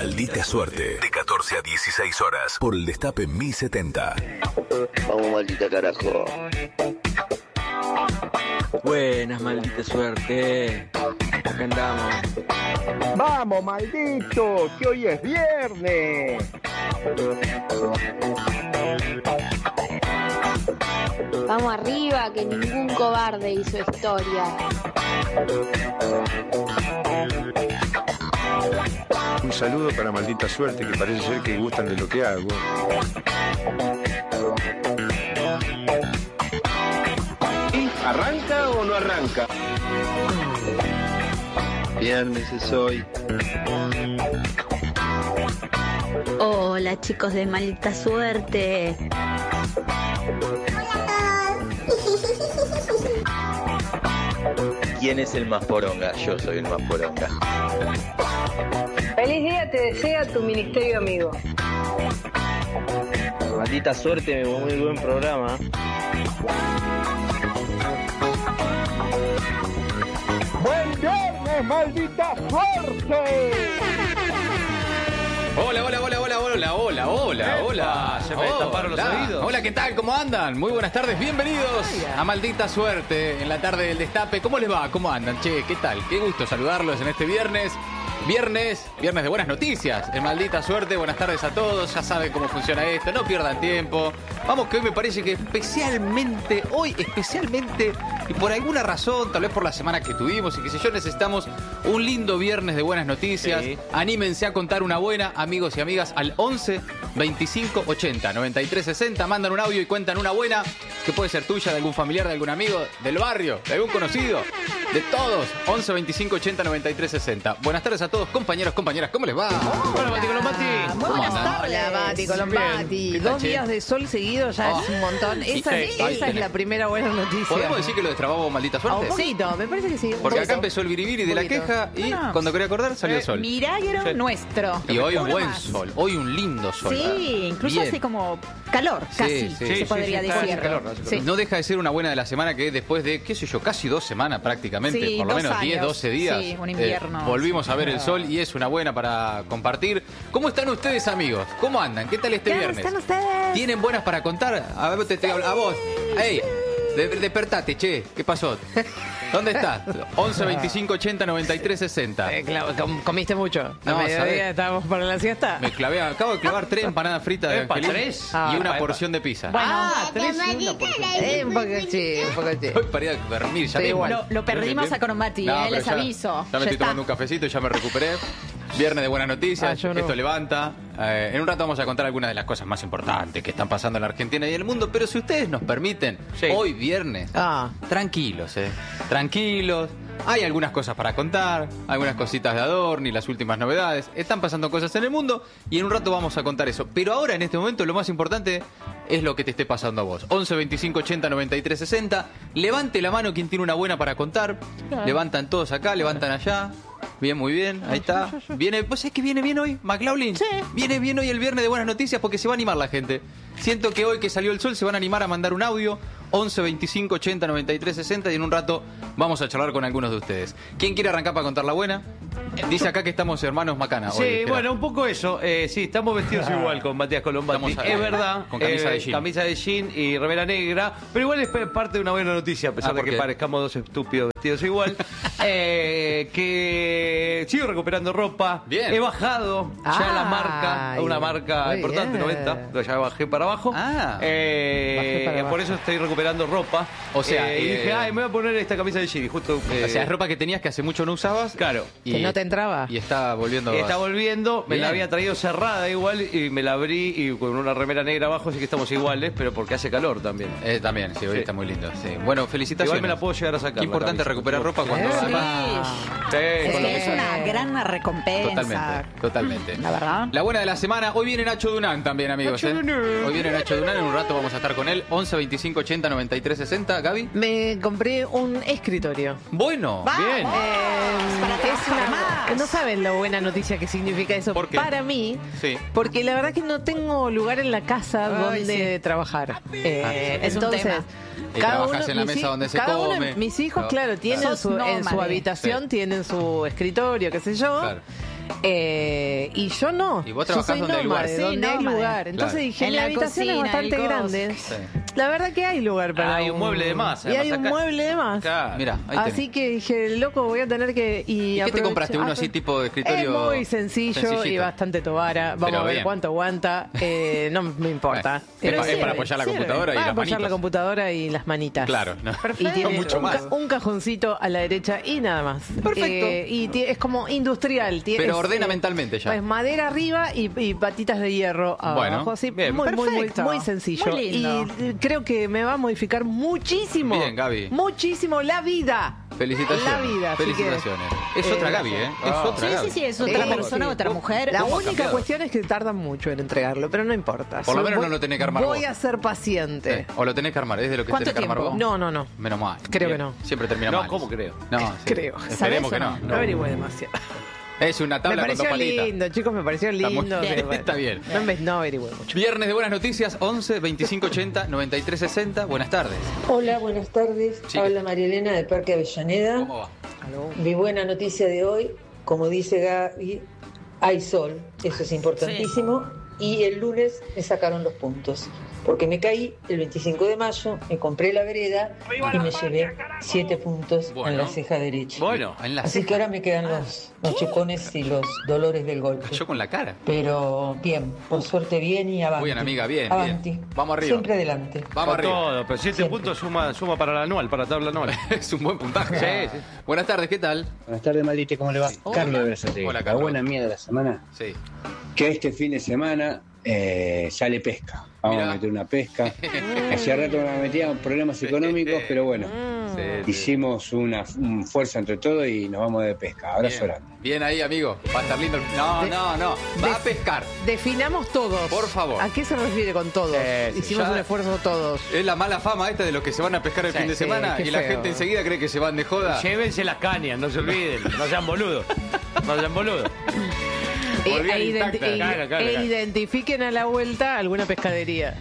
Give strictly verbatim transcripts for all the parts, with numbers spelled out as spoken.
Maldita Suerte, de catorce a dieciséis horas, por el Destape mil setenta. Vamos, maldita carajo. Buenas, Maldita Suerte. Acá andamos. Vamos, maldito, que hoy es viernes. Vamos arriba, que ningún cobarde hizo historia. Un saludo para Maldita Suerte, que parece ser que gustan de lo que hago. ¿Arranca o no arranca? Viernes es hoy. Hola, chicos de Maldita Suerte. ¿Quién es el más poronga? Yo soy el más poronga. Feliz día te desea tu ministerio amigo. Maldita Suerte, muy buen programa. ¡Buen viernes, maldita suerte! Hola, hola, hola, hola, hola, hola, hola, hola. Se me destaparon los oídos. Hola, ¿qué tal? ¿Cómo andan? Muy buenas tardes, bienvenidos a Maldita Suerte en la tarde del Destape. ¿Cómo les va? ¿Cómo andan? Che, ¿qué tal? Qué gusto saludarlos en este viernes. Viernes, viernes de buenas noticias, en Maldita Suerte. Buenas tardes a todos, ya saben cómo funciona esto, no pierdan tiempo. Vamos, que hoy me parece que especialmente, hoy especialmente, y por alguna razón, tal vez por la semana que tuvimos y qué sé yo, necesitamos un lindo viernes de buenas noticias. Sí. Anímense a contar una buena, amigos y amigas, al once, veinticinco, ochenta, noventa y tres, sesenta. Mandan un audio y cuentan una buena, que puede ser tuya, de algún familiar, de algún amigo, del barrio, de algún conocido, de todos. once, veinticinco, ochenta, noventa y tres, sesenta. Buenas tardes a todos, compañeros, compañeras, ¿cómo les va? Hola, Mati Colombati. Muy buenas tardes. Hola, Mati Colombati. Dos días de sol seguidos ya oh. es un montón. Esa, es, esa es la primera buena noticia. ¿Podemos decir que lo destrabamos, Maldita Suerte? Un poquito, me parece que sí. Porque acá empezó el biribiri de la queja y no. cuando quería acordar salió el sol. Milagro sí. nuestro. Y hoy un buen más. sol, hoy un lindo sol. Sí, incluso Bien. hace como calor, casi, sí, sí. se sí, podría sí, decir. Calor, no, sí. no deja de ser una buena de la semana que después de, qué sé yo, casi dos semanas prácticamente, sí, por lo menos años. diez, doce días. Sí, un invierno. Eh, volvimos a ver el sol y es una buena para compartir. ¿Cómo están ustedes, amigos? ¿Cómo andan? ¿Qué tal este ¿Qué viernes? están ustedes? ¿Tienen buenas para contar? A ver, te, te, a vos. ¡Ey! De, despertate, che. ¿Qué pasó? ¿Dónde estás? once, veinticinco, ochenta, noventa y tres, sesenta. Eh, com comiste mucho. No, mediodía estábamos para la siesta. Me clavé, acabo de clavar tres empanadas fritas de Angelín tres? y Ah, una epa. porción de pizza. Bueno, ah, tres y una porción. Eh, un poco sí, un poco sí. Hoy para ir a dormir, ya Sí, mismo. bueno. Lo, lo perdimos a Corombati, No, eh, pero les ya- aviso. Ya me estoy tomando un cafecito, ya me recuperé. Viernes de buenas noticias, Ah, yo no. esto levanta. Eh, en un rato vamos a contar algunas de las cosas más importantes que están pasando en la Argentina y en el mundo, pero si ustedes nos permiten, Sí. hoy viernes, Ah. tranquilos, eh, tranquilos. Hay algunas cosas para contar, algunas cositas de adorno y las últimas novedades. Están pasando cosas en el mundo y en un rato vamos a contar eso. Pero ahora, en este momento, lo más importante es lo que te esté pasando a vos. once, veinticinco, ochenta, noventa y tres, sesenta. Levante la mano quien tiene una buena para contar. Claro. Levantan todos acá, levantan allá. Bien, muy bien, ahí está. Viene, pues es que viene bien hoy, McLaughlin. Sí. Viene bien hoy el viernes de buenas noticias porque se va a animar la gente. Siento que hoy que salió el sol se van a animar a mandar un audio. once, veinticinco, ochenta, noventa y tres, sesenta y en un rato vamos a charlar con algunos de ustedes. ¿Quién quiere arrancar para contar la buena? Dice acá que estamos hermanos Macana. Sí, hoy, bueno, un poco eso. Eh, sí, estamos vestidos igual con Matías Colombati. Estamos a- Es verdad. con camisa eh, de jean. Camisa de jean y remera negra. Pero igual es parte de una buena noticia, a pesar Ah, de ¿por que qué? parezcamos dos estúpidos vestidos igual. eh, que sigo recuperando ropa. Bien. He bajado ya Ay, la marca, una marca muy importante, bien. noventa. Ya bajé para abajo. Ah. Eh, Bajé para por abajo. eso estoy recuperando ropa. O sea, Eh, y eh, dije, ay, me voy a poner esta camisa de jean. Y justo. O sea, es ropa que tenías que hace mucho no usabas. Claro. Y, Que no te entraba. Y está volviendo. Y está volviendo, me Bien. la había traído cerrada igual y me la abrí y con una remera negra abajo, así que estamos iguales, pero porque hace calor también. Eh, también, sí, hoy Sí. está muy lindo. Sí. Bueno, felicitaciones. Igual me la puedo llegar a sacar. Qué importante la camisa. recuperar ropa cuando Sí. además- Sí, Es con lo que que es sea. una gran recompensa. Totalmente, totalmente. La verdad. La buena de la semana, hoy viene Nacho Dunán también, amigos. Nacho ¿eh? Dunán. Hoy viene Nacho Dunán, en un rato vamos a estar con él. once, veinticinco, ochenta, noventa y tres, sesenta. Gaby. Me compré un escritorio. Bueno, Bien. Eh, Para es trabajar una- más. no saben la buena noticia que significa eso ¿Por qué? para mí, sí. porque la verdad que no tengo lugar en la casa Ay, donde trabajar. Eh, Ah, es un entonces, tema. Y trabajás en la mis mesa hi- donde se cada come. Uno, mis hijos, No. claro, tienen Sos su, en su nómade. habitación, Sí. tienen su escritorio, qué sé yo. Claro. Eh, y yo no. Y vos yo trabajás soy donde hay lugar. nómade, Sí, donde hay nómade. lugar. Entonces Claro. dije, En mi la habitación es cocina, bastante el coso. grande. Sí. La verdad que hay lugar para Hay un mueble de más, Y hay además un acá- mueble de más. Claro. Mira, ahí Así tenés. que dije, loco, voy a tener que... ¿Y, ¿Y qué te aprovechar- compraste? ¿Uno Ah, así tipo de escritorio? Es muy sencillo y sencillito? bastante tobara. Vamos Pero a ver bien. cuánto aguanta. Eh, no me importa. Bueno, Pero es pa- es sirve, para apoyar la sirve. computadora y Para las apoyar la manitos. computadora y las manitas. Claro, no. Y tiene mucho un, más. ca- un cajoncito a la derecha y nada más. Perfecto. Eh, y ti- es como industrial. Tiene, Pero es, ordena eh, mentalmente ya. Pues madera arriba y, y patitas de hierro abajo. Bueno, Así, bien, muy, muy, muy, perfecto. muy sencillo. Muy lindo. Y eh, creo que me va a modificar muchísimo. Bien, Gaby. Muchísimo la vida. Felicitaciones. La vida. así que, Felicitaciones. es eh, otra Gaby, ¿eh? Es Ah. otra Sí, Gaby. sí, sí, es otra Sí, persona, sí. otra mujer. La ¿Cómo ha única cambiado? cuestión es que tardan mucho en entregarlo, pero no importa. Por lo Soy- menos voy- no lo tenés que armar Voy vos. a ser paciente. Sí. O lo tenés que armar, ¿es de lo que ¿Cuánto tenés que armar tiempo? vos? No, no, no. Menos mal. Creo Bien. que no. Siempre termina No, mal. ¿cómo creo? No, sí. Creo. Esperemos que ¿Sabés o no. no? No averigüé demasiado. Es una Me tabla con dos pareció palitas. lindo, chicos, me pareció Está muy- lindo. Bien. pero bueno. Está bien. No, me- no averigüé mucho. Viernes de buenas noticias, once, veinticinco, ochenta, noventa y tres, sesenta. Buenas tardes. Hola, buenas tardes. Sí. Habla María Elena de Parque Avellaneda. ¿Cómo va? Mi buena noticia de hoy, como dice Gaby, hay sol. Eso es importantísimo. Y el lunes me sacaron los puntos. Porque me caí el veinticinco de mayo, me compré la vereda y me llevé siete puntos Bueno. en la ceja derecha. Bueno, En la Así ceja. que ahora me quedan los, los chupones y los dolores del golpe. Yo con la cara. Pero bien, por suerte bien y avanti. Muy bien, amiga, bien, Avanti. bien. Vamos arriba. Siempre adelante. Vamos Con arriba. todo, pero siete Siempre. puntos suma, suma para la anual, para la tabla anual. Es un buen puntaje. Sí, sí. Buenas tardes, ¿qué tal? Buenas tardes, Maldita, ¿cómo le va? Hola. Carlos de Brazate. Hola, La Carlos. buena mía de la semana, Sí. que este fin de semana eh, sale pesca. Vamos Mirá. a meter una pesca. Hacía rato me metía en problemas económicos, pero bueno, Sí, sí. hicimos una un fuerza entre todos y nos vamos de pesca. Abrazo Bien. grande. Bien ahí, amigo. Va a estar lindo. el- No, De- no, no. Va de- a pescar. Definamos todos. Por favor. ¿A qué se refiere con todos? Sí, sí. Hicimos Ya- un esfuerzo todos. Es la mala fama esta de los que se van a pescar el Sí, fin de sí, semana qué y la feo. gente enseguida cree que se van de joda. Llévense las cañas, no se olviden. No sean boludos. No sean boludos. Volvían E, intactas. identi- e- Claro, claro, e claro. identifiquen a la vuelta alguna pescadería.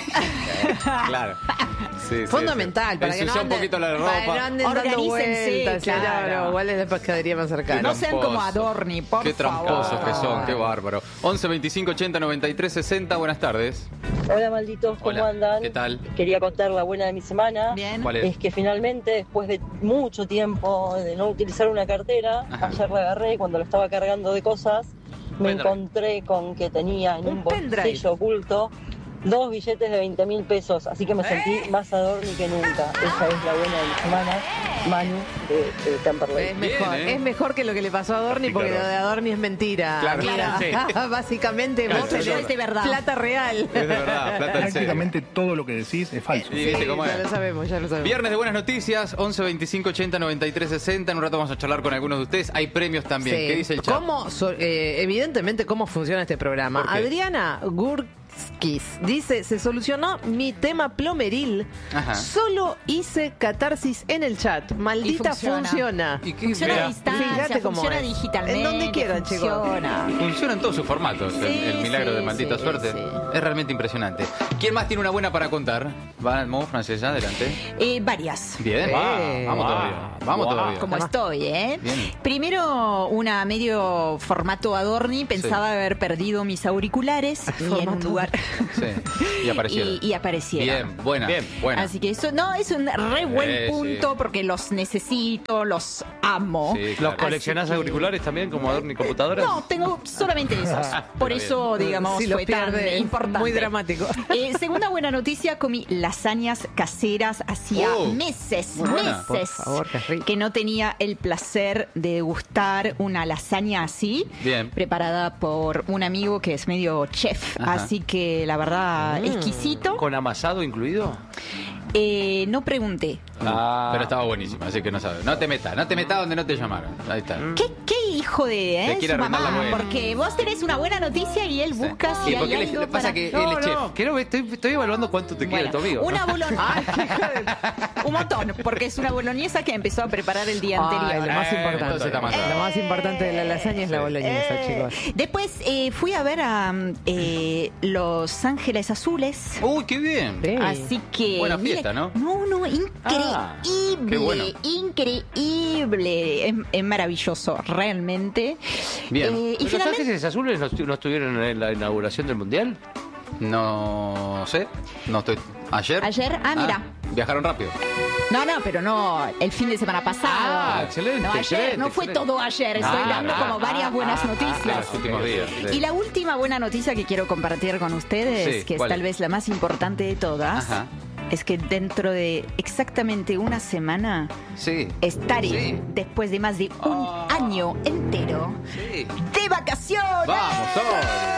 Claro. Sí, sí, Fundamental, sí. para que no Ensucia un anden, poquito la para que no ropa. anden dando Organícense, vueltas. Sí, no, claro. no, ¿cuál es la pescadería más cercana? No sean como Tramposo. Adorni, por Qué tramposos favor. que son, qué bárbaro. once, veinticinco, ochenta, noventa y tres, sesenta. Buenas tardes. Hola malditos, ¿cómo Hola. andan? ¿Qué tal? Quería contar la buena de mi semana. Bien. ¿Cuál es? Es que finalmente, después de mucho tiempo de no utilizar una cartera, Ajá. ayer la agarré cuando la estaba cargando de cosas, me Pendrive. encontré con que tenía en Un un pendrive. bolsillo oculto dos billetes de veinte mil pesos, así que me sentí más Adorni que nunca. Esa es la buena de mi semana, Manu de, de Temperley. Es mejor, Bien, ¿eh? es mejor que lo que le pasó a Adorni porque lo de Adorni es mentira. Claro. Mira, Claro, básicamente Claro, vos sí, tenés es de verdad. plata real. Es de verdad, plata en serio. Prácticamente todo lo que decís es falso. Sí, ¿viste cómo ya es? lo sabemos, ya lo sabemos. Viernes de buenas noticias, once, veinticinco, ochenta, noventa y tres, sesenta. En un rato vamos a charlar con algunos de ustedes. Hay premios también. Sí. ¿Qué dice el chat? ¿Cómo, so- eh, evidentemente, ¿cómo funciona este programa? ¿Por qué? Adriana Gurskis dice, se solucionó mi tema plomeril. Ajá. Solo hice catarsis en el chat. Maldita Y funciona. funciona. ¿Y qué? Funciona Mira, a distancia, Fíjate cómo funciona es. digitalmente. En donde quieran, chicos. funciona. Funciona en todos sus formatos el- Sí, el, milagro sí, de maldita sí, suerte. sí. Es realmente impresionante. ¿Quién más tiene una buena para contar? Vamos, Francesa, adelante. Eh, varias. Bien, Eh. vamos Wow. todavía. Vamos Wow. todavía. Como estoy, ¿eh? Bien. Primero, una medio formato Adorni. Pensaba Sí. haber perdido mis auriculares y en un Formato. lugar. Sí. Y aparecieron. y, y aparecieron. Bien, buena. Bien. buena. Así que eso, no, es un re buen Eh, punto sí. porque los necesito, los amo. Sí, ¿Los claro. coleccionás Así que- auriculares también como Adorni computadoras? No, tengo solamente esos. Por Pero eso, bien. digamos, Si los fue tan pierde, es importante. muy dramático. Eh, segunda buena noticia, comí lasañas caseras hacía Oh, meses, muy buena. meses Por favor, qué rico. que no tenía el placer de degustar una lasaña así, Bien. preparada por un amigo que es medio chef, Ajá. así que la verdad, exquisito. ¿Con amasado incluido? Eh, no pregunté. Ah. Pero estaba buenísimo, así que no sabes. No te metas, no te metas donde no te llamaron. Ahí está. ¿Qué, qué hijo de Te eh, quiere su arruinar mamá? la buena. Porque vos tenés una buena noticia y él busca si Sí, hay porque él- algo le pasa para... que él No, es chef. no, quiero ver, estoy, estoy evaluando cuánto te quiere Bueno, tu amigo. una boloñesa. Un montón, porque es una boloñesa que empezó a preparar el día Ay, anterior. lo más Eh, importante. entonces está más claro. Lo más importante de la lasaña es la boloñesa, Eh, chicos. Después eh, fui a ver a eh, Los Ángeles Azules. Uy, qué bien. Sí. Así que. Buena mire, fiesta, ¿no? No, no, increíble. Ah, qué bueno. Increíble. Es, es maravilloso, realmente. realmente. Bien. Eh, y ¿Los finalmente... Ángeles Azules no, estu- no estuvieron en la inauguración del Mundial? No sé, no estoy... ¿Ayer? Ayer, ah, mira. Viajaron rápido. No, no, pero no el fin de semana pasado. Ah, excelente, No, ayer, excelente, no fue excelente. todo ayer, estoy Ah, dando ah, como ah, varias ah, buenas ah, noticias. ah, los últimos días. Sí. Y la última buena noticia que quiero compartir con ustedes, Sí, que es ¿cuál tal es? vez la más importante de todas, Ajá. es que dentro de exactamente una semana Sí. estaré, Sí. después de más de un Oh. año entero, Sí. de vacaciones. ¡Vamos, Sol!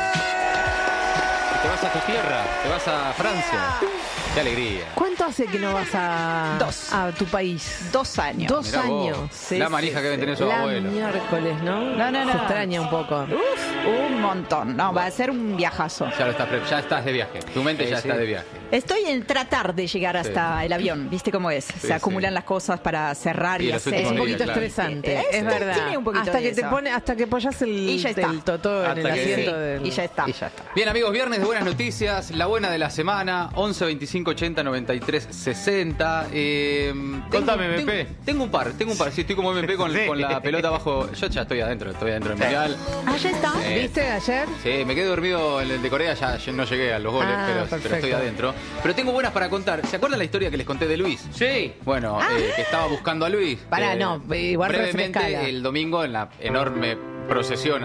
Te vas a tu tierra, te vas a Francia. ¡Qué alegría! ¿Cuánto hace que no vas a, Dos. a tu país? Dos años. Dos Mirá vos, años. Sí, la sí, manija que deben tener sus la abuelos. miércoles, ¿no? No, no, no. Se extraña un poco. Uf, un montón. No, va a ser un viajazo. Ya, lo estás, pre- ya estás de viaje. Tu mente Sí, ya sí. está de viaje. Estoy en tratar de llegar hasta el avión. ¿Viste cómo es? Se sí. acumulan las cosas para cerrar Y y, los hacer. Es últimos un poquito días, claro. estresante, Eh, es este verdad. tiene un poquito hasta de que te eso. pone, hasta que apoyas el, Y ya está. el totó en Hasta el que- asiento Sí, del. y ya está. Y ya está. Bien, amigos, viernes de buenas noticias. La buena de la semana, once veinticinco ochenta noventa y tres sesenta. Eh, tengo- Contame, M P. Tengo, tengo un par, tengo un par. Sí, estoy como M P con, Sí. con la pelota abajo. Yo ya estoy adentro, estoy adentro del mundial. Ah, ya está. Eh, ¿Viste ayer? Sí, me quedé dormido en el de Corea, ya, ya no llegué a los goles, Ah, pero, perfecto. pero estoy adentro. Pero tengo buenas para contar. ¿Se acuerdan la historia que les conté de Luis? Sí. Bueno, eh, que estaba buscando a Luis. Pará, Eh, no, igual brevemente refrescala. el domingo en la enorme procesión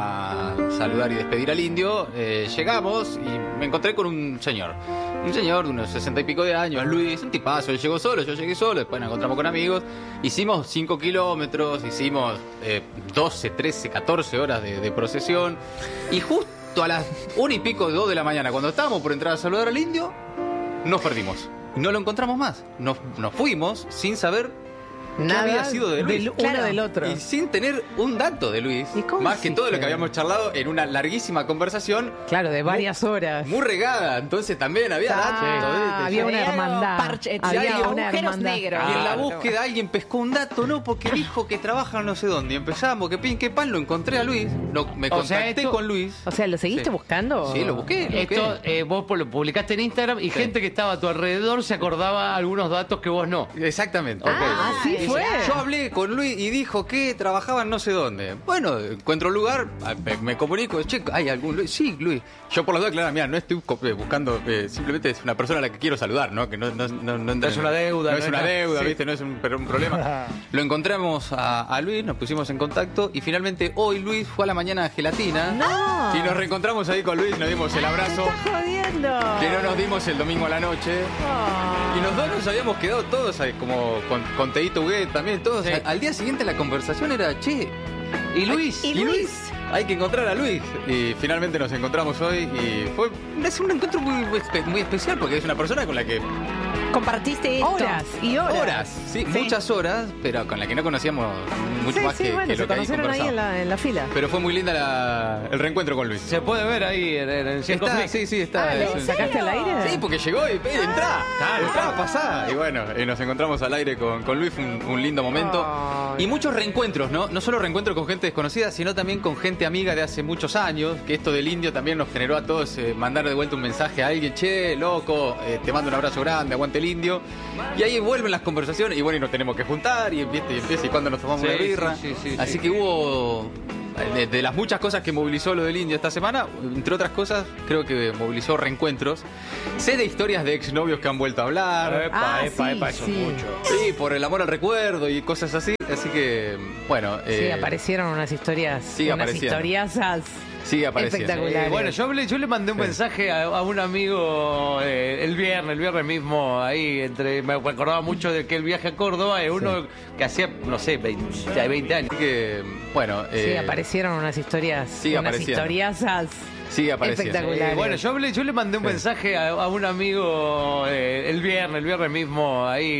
a saludar y despedir al indio, eh, llegamos y me encontré con un señor. Un señor de unos sesenta y pico de años, Luis, un tipazo. Él llegó solo, yo llegué solo, después nos encontramos con amigos. Hicimos cinco kilómetros, hicimos eh, doce, trece, catorce horas de, de procesión. Y justo a las una y pico, dos de la mañana, cuando estábamos por entrar a saludar al indio, nos perdimos. No lo encontramos más. Nos, nos fuimos sin saber Nada qué había sido de Luis. del uno Claro. del otro. Y sin tener un dato de Luis. ¿Y cómo Más que todo lo hiciste? que habíamos charlado en una larguísima conversación. Claro, de varias horas. Muy regada. Entonces también había Ah, datos. ¿viste? había una Había hermandad. parche- había sí, una agujeros hermandad. negros. Y en la Ah, búsqueda alguien pescó un dato, ¿no? Porque dijo que trabaja no sé dónde. Y empezamos, que pin, que pan, lo encontré a Luis. No, me O sea, contacté esto- con Luis. O sea, ¿lo seguiste Sí. buscando? Sí, lo busqué. lo busqué. Esto eh, vos lo publicaste en Instagram y Sí. gente que estaba a tu alrededor se acordaba algunos datos que vos no. Exactamente. Ah, ok. sí Dice, fue. Yo hablé con Luis y dijo que trabajaba en no sé dónde. Bueno, encuentro lugar, me, me comunico, che, ¿hay algún Luis? Sí, Luis. Yo por los dos, claro, mira, no estoy co- eh, buscando, eh, simplemente es una persona a la que quiero saludar, ¿no? Que no, no, no, no, No es una deuda, No, no es es una nada. deuda, Sí. ¿viste? No es un, pero un problema. Lo encontramos a, a Luis, nos pusimos en contacto y finalmente hoy Luis fue a la mañana a Gelatina. No. Y nos reencontramos ahí con Luis, nos dimos el abrazo. ¡Estás jodiendo! Que no nos dimos el domingo a la noche. Oh. Y los dos nos habíamos quedado todos ahí, como con, con Teito Huguet también, todos. Sí. Al, al día siguiente la conversación era, che, ¿Y Luis? ¿y Luis? Hay que encontrar a Luis. Y finalmente nos encontramos hoy y fue es un encuentro muy, muy espe- muy especial porque es una persona con la que... Compartiste esto. Horas y horas. Horas, sí, muchas horas, pero con la que no conocíamos mucho Sí, más sí, que, bueno, que se lo que ahí conocieron ahí conversamos. en la, en la fila. Pero fue muy linda la- el reencuentro con Luis. Se puede ver ahí en, en, en Circo Está, Flix. sí, sí, está. Ah, es ¿lo un- sacaste al aire? Sí, porque llegó y eh, entrá, Claro. entrá, pasá. Y bueno, y nos encontramos al aire con, con Luis, fue un, un lindo momento. Ay. Y muchos reencuentros, ¿no? No solo reencuentros con gente desconocida, sino también con gente amiga de hace muchos años, que esto del indio también nos generó a todos eh, mandar de vuelta un mensaje a alguien, che, loco, eh, te mando un abrazo grande, aguante el indio. Y ahí vuelven las conversaciones y bueno, y nos tenemos que juntar y empieza y, empieza, y cuando nos tomamos Sí, una birra. sí, sí, sí, Así sí. que hubo... De, de las muchas cosas que movilizó lo del indio esta semana, entre otras cosas, creo que movilizó reencuentros. Sé de historias de exnovios que han vuelto a hablar. Epa, Ah, epa, sí, epa, eso sí. es mucho. Sí, por el amor al recuerdo y cosas así. Así que, bueno. Sí, eh, aparecieron unas historias. sigue unas apareciendo. historiasas. Sigue apareciendo. Espectacular. Eh, bueno, yo, hablé, yo le mandé un Sí. mensaje a, a un amigo eh, el viernes, el viernes mismo, ahí, entre me acordaba mucho de que el viaje a Córdoba es uno que hacía, no sé, veinte, veinte años. Así que, bueno. Sí, eh, aparecieron unas historias. sigue unas apareciendo. historiasas. Sigue apareciendo. Espectacular. Eh, bueno, yo, hablé, yo le mandé un Sí. mensaje a, a un amigo eh, el viernes, el viernes mismo, ahí.